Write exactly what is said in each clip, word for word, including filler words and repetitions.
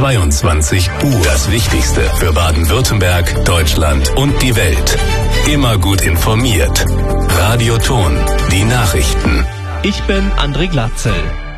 zweiundzwanzig Uhr. Das Wichtigste für Baden-Württemberg, Deutschland und die Welt. Immer gut informiert. Radio Ton, die Nachrichten. Ich bin André Glatzel.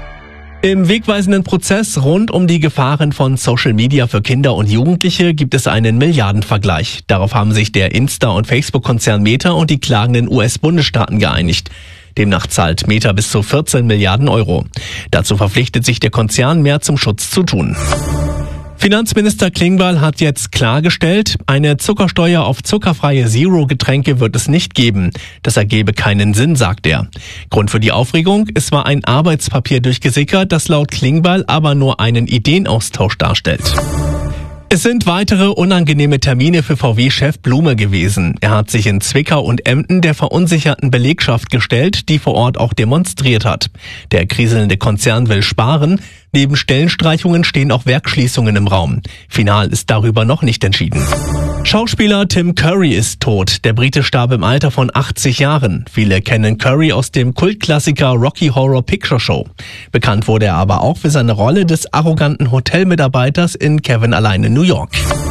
Im wegweisenden Prozess rund um die Gefahren von Social Media für Kinder und Jugendliche gibt es einen Milliardenvergleich. Darauf haben sich der Insta- und Facebook-Konzern Meta und die klagenden U S-Bundesstaaten geeinigt. Demnach zahlt Meta bis zu vierzehn Milliarden Euro. Dazu verpflichtet sich der Konzern, mehr zum Schutz zu tun. Finanzminister Klingbeil hat jetzt klargestellt, eine Zuckersteuer auf zuckerfreie Zero-Getränke wird es nicht geben. Das ergebe keinen Sinn, sagt er. Grund für die Aufregung: Es war ein Arbeitspapier durchgesickert, das laut Klingbeil aber nur einen Ideenaustausch darstellt. Es sind weitere unangenehme Termine für V W-Chef Blume gewesen. Er hat sich in Zwickau und Emden der verunsicherten Belegschaft gestellt, die vor Ort auch demonstriert hat. Der kriselnde Konzern will sparen. Neben Stellenstreichungen stehen auch Werksschließungen im Raum. Final ist darüber noch nicht entschieden. Schauspieler Tim Curry ist tot. Der Brite starb im Alter von achtzig Jahren. Viele kennen Curry aus dem Kultklassiker Rocky Horror Picture Show. Bekannt wurde er aber auch für seine Rolle des arroganten Hotelmitarbeiters in Kevin allein in New York.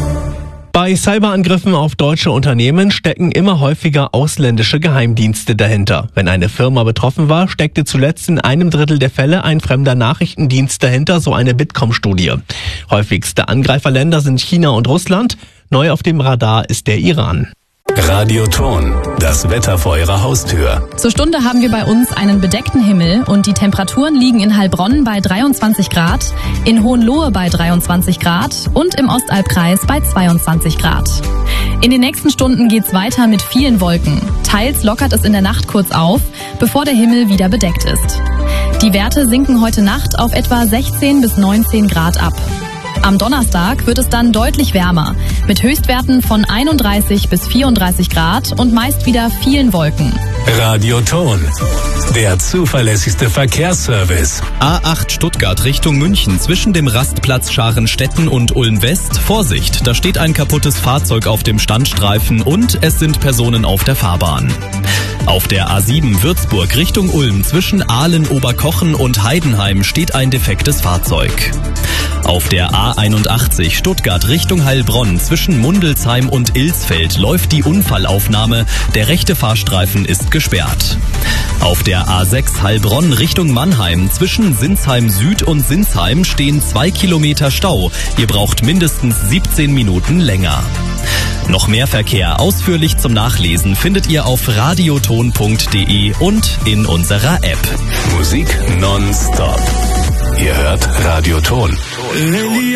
Bei Cyberangriffen auf deutsche Unternehmen stecken immer häufiger ausländische Geheimdienste dahinter. Wenn eine Firma betroffen war, steckte zuletzt in einem Drittel der Fälle ein fremder Nachrichtendienst dahinter, so eine Bitkom-Studie. Häufigste Angreiferländer sind China und Russland. Neu auf dem Radar ist der Iran. Radio Ton, das Wetter vor Ihrer Haustür. Zur Stunde haben wir bei uns einen bedeckten Himmel und die Temperaturen liegen in Heilbronn bei dreiundzwanzig Grad, in Hohenlohe bei dreiundzwanzig Grad und im Ostalbkreis bei zweiundzwanzig Grad. In den nächsten Stunden geht's weiter mit vielen Wolken. Teils lockert es in der Nacht kurz auf, bevor der Himmel wieder bedeckt ist. Die Werte sinken heute Nacht auf etwa sechzehn bis neunzehn Grad ab. Am Donnerstag wird es dann deutlich wärmer, mit Höchstwerten von einunddreißig bis vierunddreißig Grad und meist wieder vielen Wolken. Radio Ton, der zuverlässigste Verkehrsservice. A acht Stuttgart Richtung München zwischen dem Rastplatz Scharenstetten und Ulm West. Vorsicht, da steht ein kaputtes Fahrzeug auf dem Standstreifen und es sind Personen auf der Fahrbahn. Auf der A sieben Würzburg Richtung Ulm zwischen Ahlen, Oberkochen und Heidenheim steht ein defektes Fahrzeug. Auf der A einundachtzig Stuttgart Richtung Heilbronn zwischen Mundelsheim und Ilsfeld läuft die Unfallaufnahme. Der rechte Fahrstreifen ist gesperrt. Auf der A sechs Heilbronn Richtung Mannheim zwischen Sinsheim Süd und Sinsheim stehen zwei Kilometer Stau. Ihr braucht mindestens siebzehn Minuten länger. Noch mehr Verkehr ausführlich zum Nachlesen findet ihr auf radioton punkt de und in unserer App. Musik nonstop. Ihr hört Radio Ton.